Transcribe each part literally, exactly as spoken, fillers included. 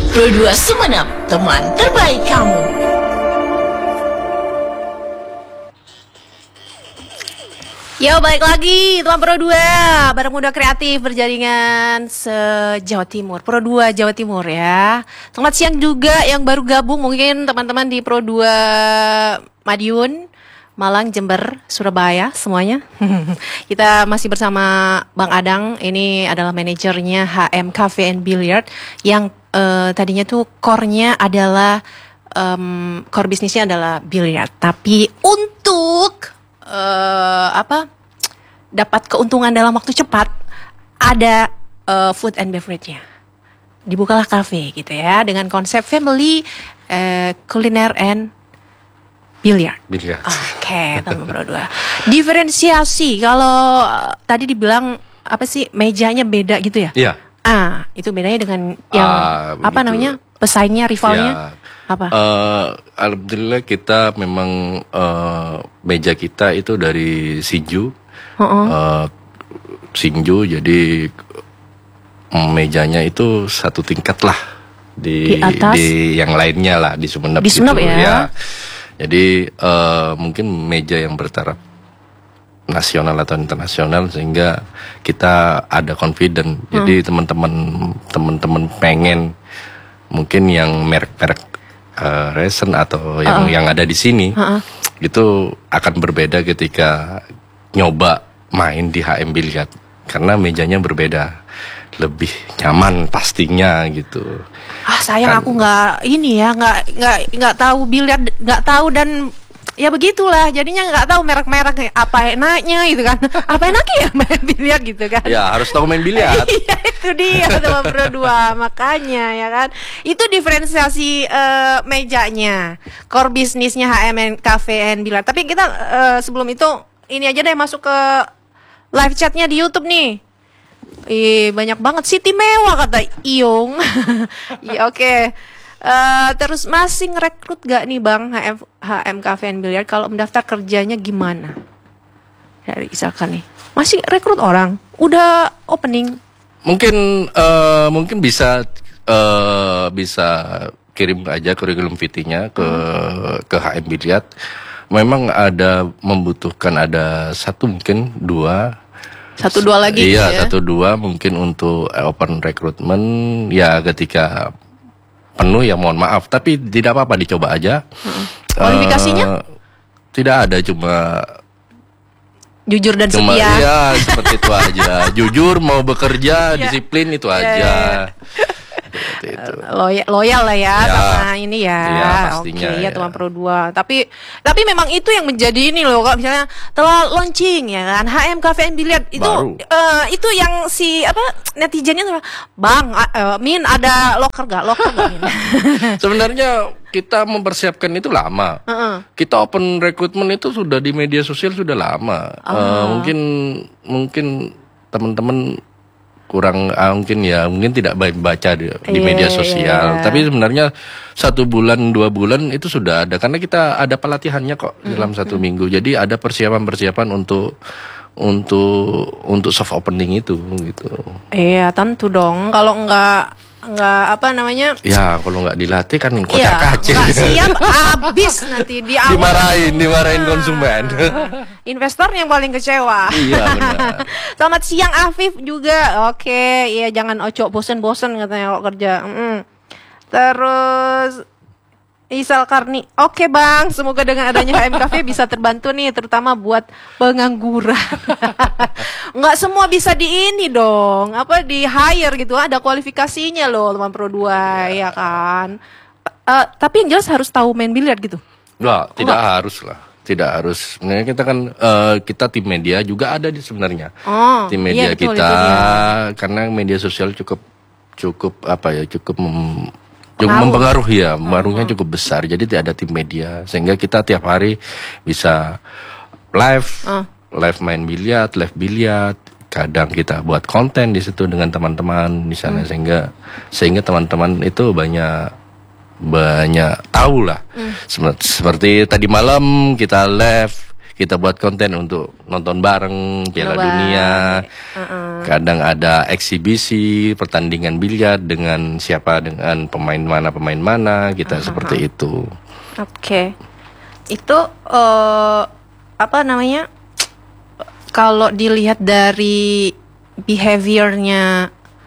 Pro dua Sumenep, teman terbaik kamu. Yo, balik lagi teman Pro dua, bareng muda kreatif berjaringan se-Jawa Timur, Pro dua Jawa Timur ya. Selamat siang juga yang baru gabung, mungkin teman-teman di Pro dua Madiun, Malang, Jember, Surabaya semuanya. Kita masih bersama Bang Adang, ini adalah manajernya H M Cafe and Billiard yang uh, tadinya tuh core-nya adalah um, core bisnisnya adalah billiard, tapi untuk Uh, apa dapat keuntungan dalam waktu cepat ada uh, food and beverage-nya. Dibukalah kafe gitu ya dengan konsep family uh, culinaire and billiard. Billiard. Oke, okay, teman Pro dua. Diferensiasi kalau uh, tadi dibilang apa sih mejanya beda gitu ya? Iya. Ah, itu bedanya dengan yang ah, apa namanya? Pesaingnya, rivalnya? Ya. Apa? Uh, Alhamdulillah kita memang uh, meja kita itu dari Sinju, uh-uh. uh, Sinju, jadi um, mejanya itu satu tingkat lah di, di atas di yang lainnya lah di Sumenep. Di Sumenep gitu, ya. ya. Jadi uh, mungkin meja yang bertaraf nasional atau internasional sehingga kita ada confident. Hmm. Jadi teman-teman teman-teman pengen mungkin yang merek-merek Uh, recent atau yang uh-uh. yang ada di sini uh-uh. itu akan berbeda ketika nyoba main di H M Billiard karena mejanya berbeda, lebih nyaman pastinya gitu. Ah sayang kan, aku nggak ini ya nggak nggak nggak tahu billiard, nggak tahu dan ya begitulah jadinya nggak tahu merek-merek apa enaknya gitu kan, apa enaknya ya main biliar gitu kan. Ya harus tahu main biliar. Iya itu dia teman Pro dua, makanya ya kan itu diferensiasi uh, mejanya, core bisnisnya H M Cafe and Billiard. Tapi kita uh, sebelum itu ini aja deh masuk ke live chatnya di YouTube nih. Ih banyak banget Siti Mewah kata Iyung. Iya oke. Okay. Uh, terus masih ngerekrut gak nih Bang H M, H M Cafe and Billiard? Kalau mendaftar kerjanya gimana? Dari misalkan nih masih rekrut orang, udah opening? Mungkin uh, mungkin bisa uh, bisa kirim aja kurikulum vitae-nya ke hmm. ke H M Billiard. Memang ada membutuhkan ada satu mungkin dua. Satu dua lagi. Iya ya? satu dua mungkin untuk open recruitment ya ketika penuh ya mohon maaf, tapi tidak apa-apa dicoba aja. Hmm. Kualifikasinya? Uh, tidak ada, cuma jujur dan cuma, setia. Iya seperti itu aja. Jujur, mau bekerja, disiplin itu aja. Ya, ya. Itu. Loyal, loyal lah ya, ya sama ini ya. Iya pastinya. Oke, ya teman Pro dua. Tapi tapi memang itu yang menjadi ini loh, kalau misalnya telah launching ya kan H M Cafe and Billiard itu uh, itu yang si apa netizennya tuh Bang, uh, Min ada locker gak? Locker gak Min? Sebenarnya kita mempersiapkan itu lama. Uh-uh. Kita open recruitment itu sudah di media sosial sudah lama. Uh. Uh, mungkin mungkin teman-teman kurang uh, mungkin ya mungkin tidak baik baca di, di media sosial, yeah. Tapi sebenarnya satu bulan dua bulan itu sudah ada karena kita ada pelatihannya kok mm-hmm. dalam satu minggu, jadi ada persiapan-persiapan untuk untuk untuk soft opening itu gitu. Iya tentu dong, kalau enggak enggak apa namanya ya kalau nggak dilatih kan kocar ya, kacir nggak siap habis nanti di awal dimarahin dimarahin konsumen. Investor yang paling kecewa. Iya benar. Selamat siang Afif juga. Oke ya jangan ocok bosen-bosen katanya kalau kerja. mm. Terus Isal Karni, oke Bang, semoga dengan adanya H M Cafe bisa terbantu nih, terutama buat pengangguran. Nggak semua bisa di ini dong, apa di hire gitu, ada kualifikasinya loh teman Pro dua ya, ya kan. Uh, tapi yang jelas harus tahu main biliar gitu. Nggak, tidak Nggak. harus lah, tidak harus. Sebenarnya kita kan uh, kita tim media juga ada di sebenarnya. Oh, tim media iya, betul, kita, karena media sosial cukup cukup apa ya, cukup mem cukup mempengaruhi ya, pengaruhnya cukup besar. Jadi ada tim media sehingga kita tiap hari bisa live, uh. live main biliar, live biliar. Kadang kita buat konten di situ dengan teman-teman di sana, hmm. sehingga sehingga teman-teman itu banyak banyak tahu lah. Hmm. Seperti tadi malam kita live, kita buat konten untuk nonton bareng Piala Coba. Dunia. Uh-uh. Kadang ada eksibisi pertandingan biliar dengan siapa, dengan pemain mana pemain mana kita uh-huh. seperti itu. Oke, okay. Itu uh, apa namanya? Kalau dilihat dari behaviornya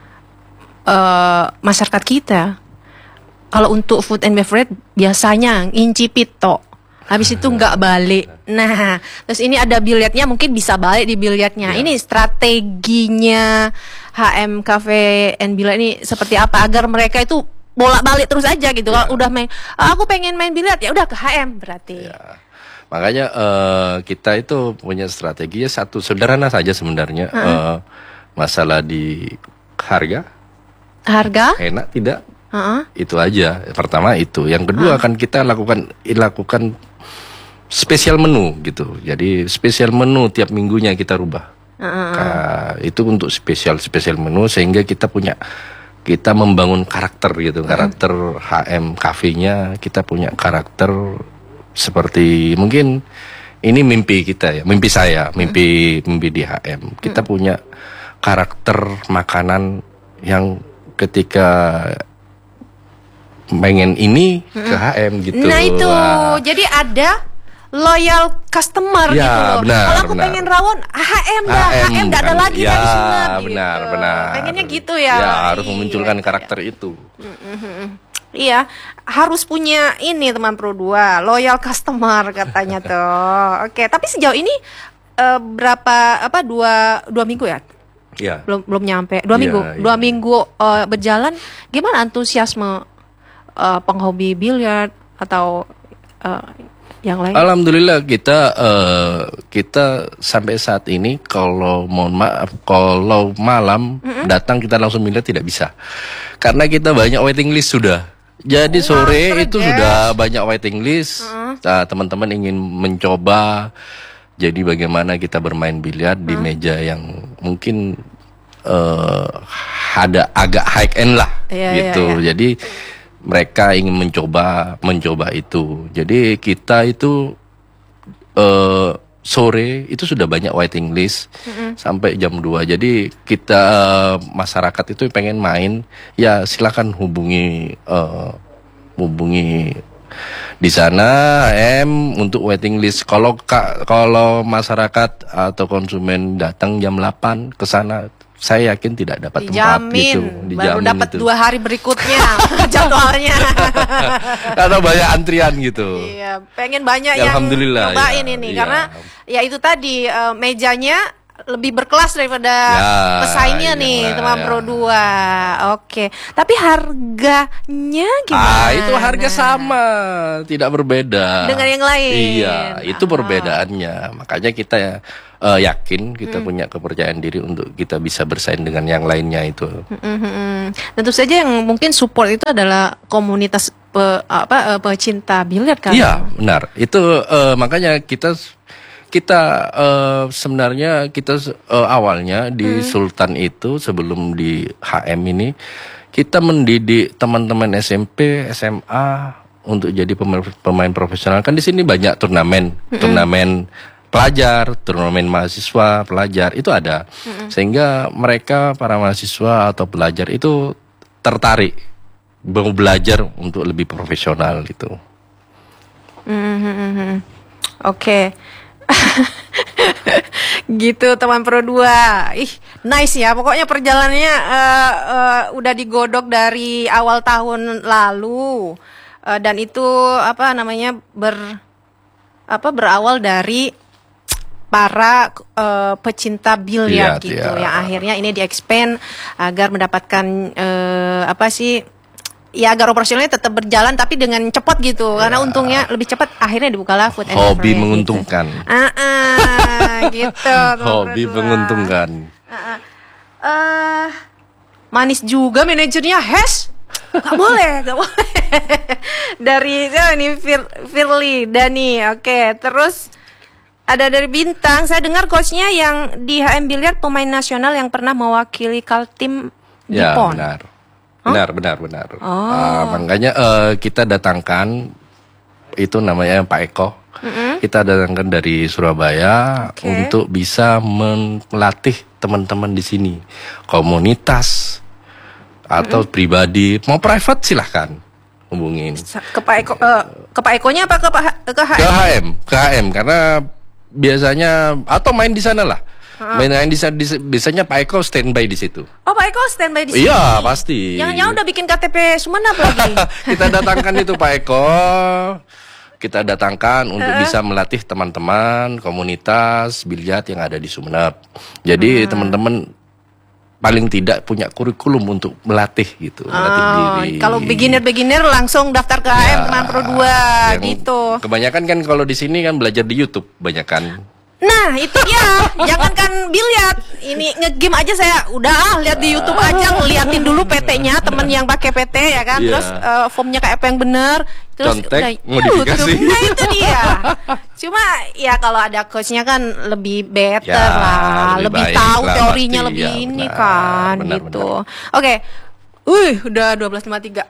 uh, masyarakat kita, kalau untuk food and beverage biasanya incipit tok. Habis itu nggak balik. Nah, terus ini ada biliarnya, mungkin bisa balik di biliarnya. Ya. Ini strateginya H M Cafe and Biliar ini seperti apa agar mereka itu bolak-balik terus aja gitu. Ya. Kalau udah main, aku pengen main biliar, ya udah ke H M berarti. Ya. Makanya uh, kita itu punya strategi ya satu sederhana saja sebenarnya. Uh-huh. uh, masalah di harga. Harga? Enak tidak? Uh-huh. Itu aja. Pertama itu. Yang kedua uh-huh. kan kita lakukan lakukan spesial menu gitu. Jadi spesial menu tiap minggunya kita rubah. Uh-huh. Nah, itu untuk spesial spesial menu sehingga kita punya kita membangun karakter gitu. Karakter uh-huh. H M Cafe-nya kita punya karakter seperti mungkin ini mimpi kita ya, mimpi saya, mimpi uh-huh. mimpi di H M. Kita uh-huh. punya karakter makanan yang ketika pengen ini uh-huh. ke H M gitu. Nah itu, nah. Jadi ada loyal customer ya, gitu loh. Benar, kalau aku benar. pengen rawon H M dah, H M, H M gak ada lagi ya, dari sini. Benar, gitu. benar. Pengennya gitu ya. Ya harus memunculkan iya, karakter iya. itu. Mm-hmm. Iya, harus punya ini teman Pro dua, loyal customer katanya tuh. Oke, tapi sejauh ini uh, berapa apa dua dua minggu ya? Ya. Belum belum nyampe dua ya, minggu, ya. dua minggu uh, berjalan. Gimana antusiasme uh, penghobi biliar atau uh, yang lain? Alhamdulillah kita uh, kita sampai saat ini kalau mohon maaf kalau malam mm-hmm. datang kita langsung miliar tidak bisa karena kita banyak waiting list sudah. Jadi oh, sore itu ya. Sudah banyak waiting list. Uh-huh. Nah, teman-teman ingin mencoba. Jadi bagaimana kita bermain biliar uh-huh. di meja yang mungkin uh, ada agak high end lah, yeah, gitu. Yeah, yeah. Jadi mereka ingin mencoba, mencoba itu. Jadi kita itu uh, sore itu sudah banyak waiting list uh-huh. sampai jam dua. Jadi kita uh, masyarakat itu pengen main, ya silakan hubungi uh, hubungi di sana M untuk waiting list. Kalau kalau masyarakat atau konsumen datang jam delapan ke sana, saya yakin tidak dapat tempat gitu. Dijamin, baru dapat dua hari berikutnya jadwalnya. Atau banyak antrian gitu. Iya, pengen banyak ya, yang alhamdulillah, nyobain ya, ini iya. Karena ya itu tadi uh, mejanya lebih berkelas daripada ya, pesaingnya nih ya, teman ya. Pro dua. Oke, tapi harganya gimana? Ah, itu harga sama, tidak berbeda dengan yang lain. Iya, itu perbedaannya. Makanya kita ya uh, yakin kita hmm. punya kepercayaan diri untuk kita bisa bersaing dengan yang lainnya itu. Hmm. Tentu saja yang mungkin support itu adalah komunitas pe, apa pecinta biliar kan? Iya, benar. Itu uh, makanya kita kita uh, sebenarnya kita uh, awalnya di hmm. Sultan itu sebelum di H M ini kita mendidik teman-teman S M P, S M A untuk jadi pemain, pemain profesional. Kan di sini banyak turnamen, hmm. turnamen pelajar, turnamen mahasiswa, pelajar itu ada. Hmm. Sehingga mereka para mahasiswa atau pelajar itu tertarik mau belajar untuk lebih profesional gitu. Hmm. Oke. Okay. Gitu teman Pro dua. Ih, nice ya. Pokoknya perjalanannya uh, uh, udah digodok dari awal tahun lalu. Uh, dan itu apa namanya ber apa berawal dari para uh, pecinta biliar gitu ya. Yang akhirnya ini di-expand agar mendapatkan uh, apa sih? Ya agar operasionalnya tetap berjalan tapi dengan cepat gitu ya. Karena untungnya lebih cepat akhirnya dibukalah food and hobi menguntungkan gitu. Ah, ah, gitu hobi menguntungkan uh, uh. Uh, manis juga manajernya Hes nggak boleh nggak boleh dari oh, ini Fir, Firly Dani oke okay. Terus ada dari Bintang, saya dengar coachnya yang di H M Biliar pemain nasional yang pernah mewakili Kaltim di ya, P O N. Benar. Benar, huh? benar, benar. Oh. Uh, makanya uh, kita datangkan itu namanya Pak Eko. Mm-hmm. Kita datangkan dari Surabaya okay. untuk bisa melatih teman-teman di sini, komunitas atau mm-hmm. pribadi, mau private silahkan hubungin. Ke Pak Eko, uh, ke Pak Ekonya apa ke Pak ke H M? Ke H M, ke H M karena biasanya atau main di sana lah. Uh-huh. Main di sana biasanya Pak Eko standby di situ. Oh, Pak Eko standby di sini. Iya, pasti. Jangan-jangan udah bikin K T P Sumenep lagi. Kita datangkan itu Pak Eko. Kita datangkan untuk uh. bisa melatih teman-teman komunitas biliar yang ada di Sumenep. Jadi uh. teman-teman paling tidak punya kurikulum untuk melatih gitu, melatih oh, diri. Kalau beginner-beginner langsung daftar ke H M ya, Teman Pro dua gitu. Kebanyakan kan kalau di sini kan belajar di YouTube, banyakan. Nah, itu dia. Jangankan biliar, ini nge-game aja saya udah ah lihat di YouTube aja, ngeliatin dulu P T-nya temen yang pakai P T ya kan. Yeah. Terus uh, formnya kayak apa yang bener. Terus contek, udah, modifikasi. YouTube. Nah, itu dia. Cuma ya kalau ada coachnya kan lebih better ya, lah, lebih, lebih tahu lah, teorinya pasti, lebih ya, ini benar, kan benar, gitu. Oke. Okay. Wih, udah dua belas lima puluh tiga.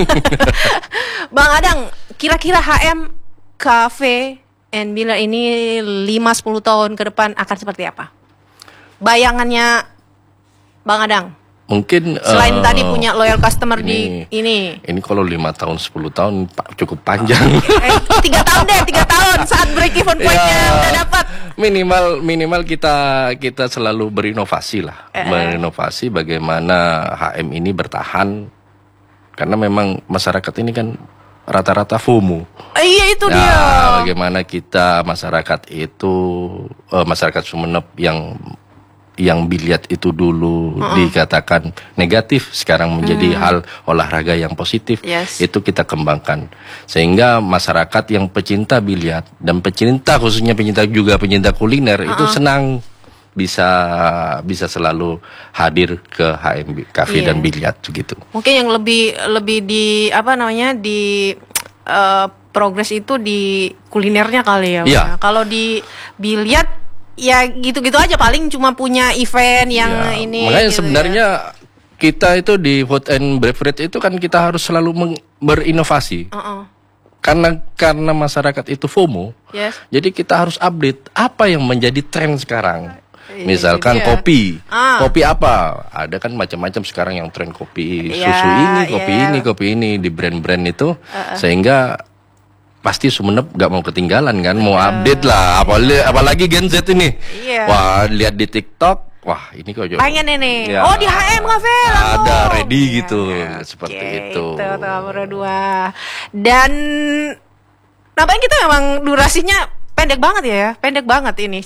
Bang Adang, kira-kira H M Cafe and Biliar ini lima sampai sepuluh tahun ke depan akan seperti apa? Bayangannya Bang Adang? Mungkin selain uh, tadi punya loyal customer ini, di ini. Ini kalau lima tahun sepuluh tahun cukup panjang. Eh, tiga tahun deh, tiga tahun saat break even point-nya ya, udah dapat. Minimal minimal kita kita selalu berinovasi lah. Eh. Berinovasi bagaimana H M ini bertahan. Karena memang masyarakat ini kan rata-rata FOMO. Eh, iya itu nah, dia. Bagaimana kita masyarakat itu uh, masyarakat Sumenep yang yang biliar itu dulu uh-uh. dikatakan negatif, sekarang menjadi hmm. hal olahraga yang positif. Yes. Itu kita kembangkan sehingga masyarakat yang pecinta biliar dan pecinta khususnya pecinta juga pecinta kuliner uh-uh. itu senang bisa bisa selalu hadir ke H M Cafe yeah. dan biliar gitu. Mungkin yang lebih lebih di apa namanya di uh, progres itu di kulinernya kali ya. Yeah. Kalau di biliar ya gitu-gitu aja, paling cuma punya event yang ya, ini. Makanya gitu sebenarnya ya. kita itu di food and beverage itu kan kita harus selalu berinovasi. Uh-uh. Karena karena masyarakat itu FOMO. Yes. Jadi kita harus update apa yang menjadi tren sekarang. Iya, Misalkan iya. kopi. Ah. Kopi apa? Ada kan macam-macam sekarang yang tren kopi yeah, susu ini, kopi yeah. ini, kopi ini di brand-brand itu uh-uh. sehingga pasti Sumenep gak mau ketinggalan kan, mau update lah, apalagi, apalagi Gen Z ini. Iya. Wah, lihat di TikTok, wah ini kok jauh. Pengen ini. Ya, oh di H M Cafe langsung. Ada ready ya, gitu, ya. seperti Oke, itu. Itu nomor dua. Dan nampaknya kita memang durasinya pendek banget ya, pendek banget ini.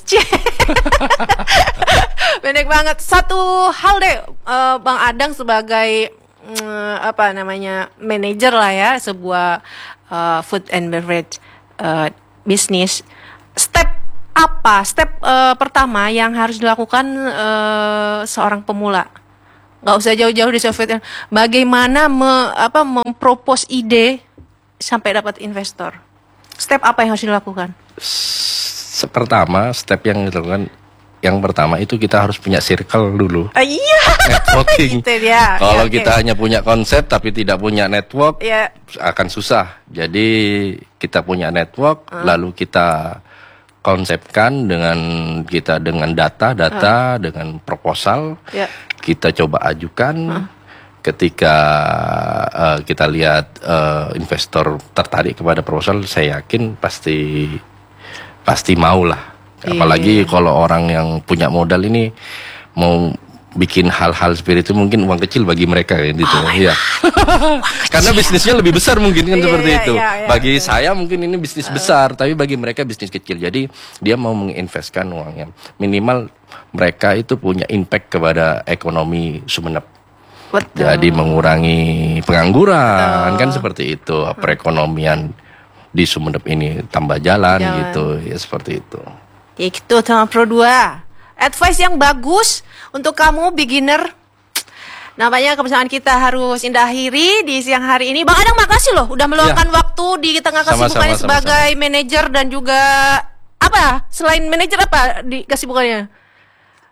Pendek banget. Satu hal deh, uh, Bang Adang sebagai uh, apa namanya manajer lah ya sebuah Uh, food and beverage uh, bisnis. Step apa? Step uh, pertama yang harus dilakukan uh, seorang pemula. Gak usah jauh-jauh di food. Bagaimana me, apa mempropos ide sampai dapat investor? Step apa yang harus dilakukan? S- pertama, step yang dilakukan yang pertama itu kita harus punya circle dulu. Uh, iya. Networking. Gitu dia. Kalau ya, kita okay. hanya punya konsep tapi tidak punya network, ya. akan susah. Jadi kita punya network, uh. lalu kita konsepkan dengan kita dengan data-data, uh. dengan proposal, ya. Kita coba ajukan. Uh. Ketika uh, kita lihat uh, investor tertarik kepada proposal, saya yakin pasti pasti mau lah. Apalagi yeah. kalau orang yang punya modal ini mau bikin hal-hal seperti itu mungkin uang kecil bagi mereka gitu oh ya. Karena bisnisnya lebih besar mungkin kan yeah, seperti yeah, itu. Yeah, yeah, bagi yeah. saya mungkin ini bisnis uh. besar, tapi bagi mereka bisnis kecil. Jadi dia mau menginvestkan uangnya. Minimal mereka itu punya impact kepada ekonomi Sumenep. Betul. Jadi mengurangi pengangguran. Betul. Kan seperti itu. Perekonomian di Sumenep ini tambah jalan, jalan. gitu. Ya seperti itu. Ya gitu Teman Pro dua. Advice yang bagus untuk kamu beginner. Nampaknya kebersamaan kita harus indah akhiri di siang hari ini. Bang Adang makasih loh udah meluangkan ya. waktu di tengah kesibukannya sebagai manajer dan juga apa? Selain manajer apa di kesibukannya?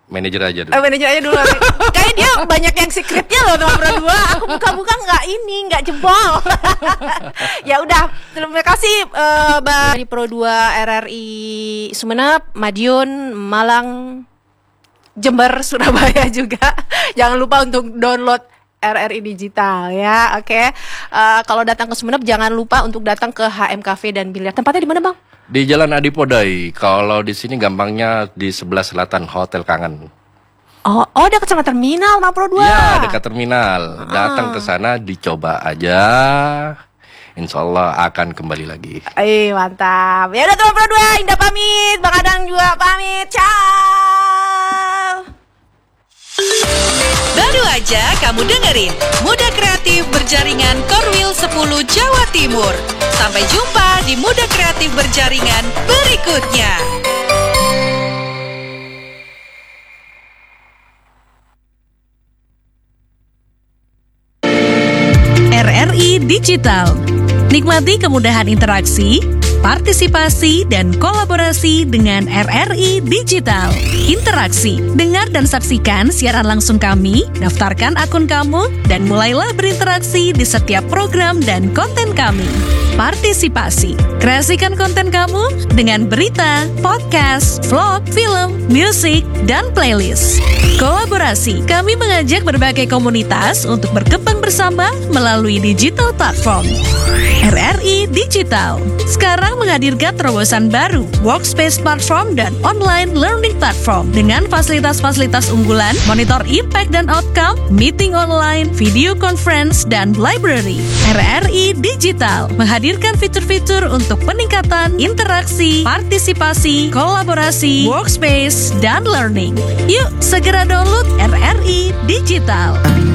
Manajer aja dulu. Eh, manajer aja dulu. Kayaknya dia banyak yang secretnya loh teman Pro dua. Aku buka-buka nggak ini, nggak jebol. Ya udah, terima kasih uh, dari Pro dua R R I Sumeneb, Madiun, Malang, Jember, Surabaya juga. Jangan lupa untuk download R R I Digital ya. Oke. Okay. Uh, kalau datang ke Sumeneb jangan lupa untuk datang ke H M Cafe dan Biliar. Tempatnya di mana, Bang? Di Jalan Adipodai. Kalau di sini gampangnya di sebelah selatan Hotel Kangen. Oh, oh dekat sama terminal Bang Pro dua. Ya, dekat terminal. Datang ke sana dicoba aja. Insya Allah akan kembali lagi. Eh, mantap. Ya udah teman Pro dua, Indah pamit, Bang Adang juga pamit. Ciao. Baru aja kamu dengerin Muda Kreatif Berjaringan Korwil sepuluh Jawa Timur. Sampai jumpa di Muda Kreatif Berjaringan berikutnya. R R I Digital. Nikmati kemudahan interaksi, partisipasi, dan kolaborasi dengan R R I Digital. Interaksi, dengar dan saksikan siaran langsung kami, daftarkan akun kamu, dan mulailah berinteraksi di setiap program dan konten kami. Partisipasi, kreasikan konten kamu dengan berita, podcast, vlog, film, musik, dan playlist. Kolaborasi, kami mengajak berbagai komunitas untuk berkembang bersama melalui digital platform. R R I Digital sekarang menghadirkan terobosan baru, workspace platform dan online learning platform dengan fasilitas-fasilitas unggulan, monitor impact dan outcome, meeting online, video conference, dan library. R R I Digital menghadirkan fitur-fitur untuk peningkatan interaksi, partisipasi, kolaborasi, workspace, dan learning. Yuk segera download R R I Digital.